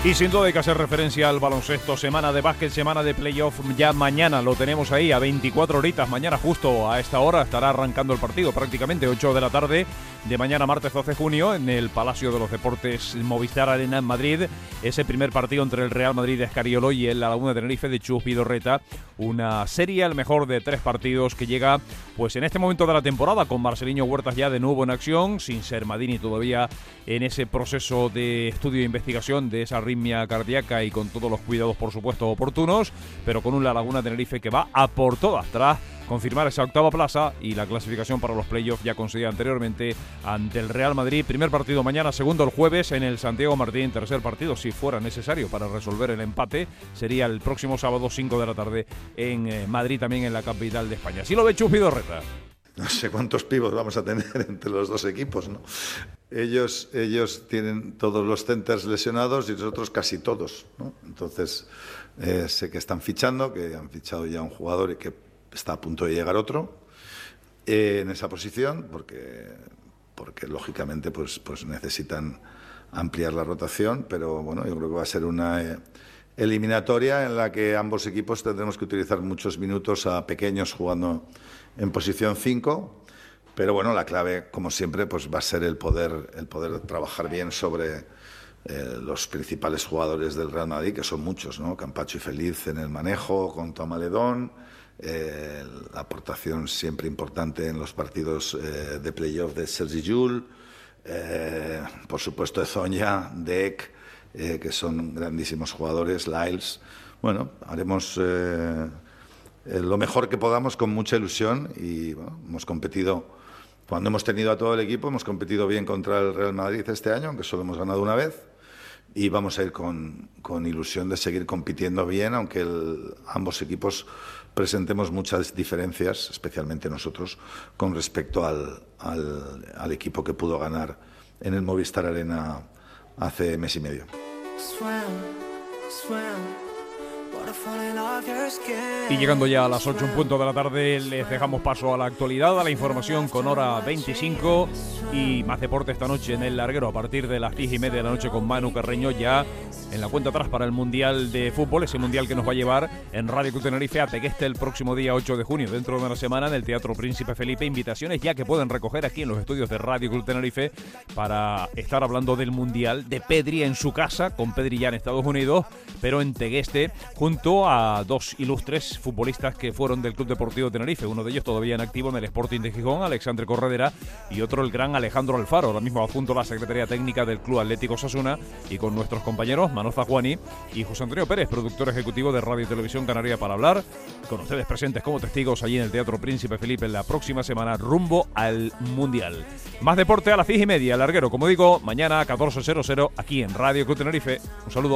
Y sin duda hay que hacer referencia al baloncesto, semana de básquet, semana de playoff, ya mañana lo tenemos ahí a 24 horitas, mañana justo a esta hora estará arrancando el partido, prácticamente 8 de la tarde de mañana martes 12 de junio en el Palacio de los Deportes Movistar Arena en Madrid, ese primer partido entre el Real Madrid de Escariolo y el Laguna de Tenerife de Chus Vidorreta, una serie al mejor de 3 partidos que llega pues en este momento de la temporada con Marceliño Huertas ya de nuevo en acción, sin ser Madini todavía en ese proceso de estudio e investigación de esa arritmia cardíaca y con todos los cuidados por supuesto oportunos, pero con un La Laguna Tenerife que va a por todas tras confirmar esa octava plaza y la clasificación para los playoffs ya conseguida anteriormente ante el Real Madrid. Primer partido mañana, segundo el jueves en el Santiago Martín, tercer partido si fuera necesario para resolver el empate sería el próximo sábado 5 de la tarde en Madrid, también en la capital de España. Así lo ve Chus Vidorreta. No sé cuántos pivos vamos a tener entre los dos equipos, ¿no? Ellos tienen todos los centers lesionados y nosotros casi todos, ¿no? Entonces, sé que están fichando, que han fichado ya un jugador y que está a punto de llegar otro en esa posición, porque lógicamente pues necesitan ampliar la rotación, pero bueno, yo creo que va a ser una eliminatoria en la que ambos equipos tendremos que utilizar muchos minutos a pequeños jugando en posición 5, pero bueno, la clave, como siempre, pues va a ser el poder trabajar bien sobre los principales jugadores del Real Madrid, que son muchos, ¿no? Campacho y Feliz en el manejo, con Tomás Ledón, la aportación siempre importante en los partidos de playoff de Sergi Llull, por supuesto Ezoña, Dek, que son grandísimos jugadores, Lyles. Bueno, haremos lo mejor que podamos con mucha ilusión y bueno, hemos competido, cuando hemos tenido a todo el equipo, hemos competido bien contra el Real Madrid este año, aunque solo hemos ganado una vez, y vamos a ir con ilusión de seguir compitiendo bien, aunque ambos equipos presentemos muchas diferencias, especialmente nosotros, con respecto al equipo que pudo ganar en el Movistar Arena hace mes y medio. Y llegando ya a las 8 en punto de la tarde, les dejamos paso a la actualidad, a la información con hora 25 y más deporte esta noche en el larguero a partir de las 10:30 de la noche con Manu Carreño ya en la cuenta atrás para el Mundial de Fútbol, ese Mundial que nos va a llevar en Radio Club Tenerife a Tegueste el próximo día 8 de junio, dentro de una semana en el Teatro Príncipe Felipe. Invitaciones ya que pueden recoger aquí en los estudios de Radio Club Tenerife para estar hablando del Mundial de Pedri en su casa, con Pedri ya en Estados Unidos, pero en Tegueste, junto a dos ilustres futbolistas que fueron del Club Deportivo Tenerife, uno de ellos todavía en activo en el Sporting de Gijón, Alexandre Corredera, y otro el gran Alejandro Alfaro, ahora mismo adjunto a la Secretaría Técnica del Club Atlético Osasuna, y con nuestros compañeros Manol Zajuani y José Antonio Pérez, productor ejecutivo de Radio y Televisión Canaria, para hablar con ustedes presentes como testigos allí en el Teatro Príncipe Felipe en la próxima semana rumbo al Mundial. Más deporte a las 10:30, larguero, como digo, mañana a 14:00 aquí en Radio Club Tenerife. Un saludo.